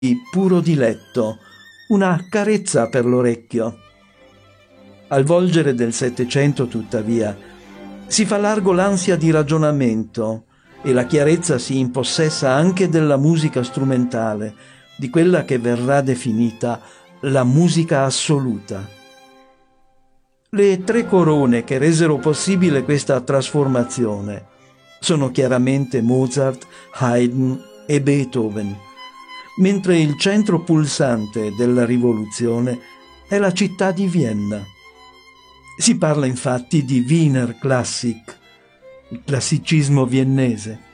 puro diletto, una carezza per l'orecchio. Al volgere del Settecento, tuttavia, si fa largo l'ansia di ragionamento e la chiarezza si impossessa anche della musica strumentale, di quella che verrà definita la musica assoluta. Le tre corone che resero possibile questa trasformazione sono chiaramente Mozart, Haydn e Beethoven, mentre il centro pulsante della rivoluzione è la città di Vienna. Si parla infatti di Wiener Klassik, il classicismo viennese.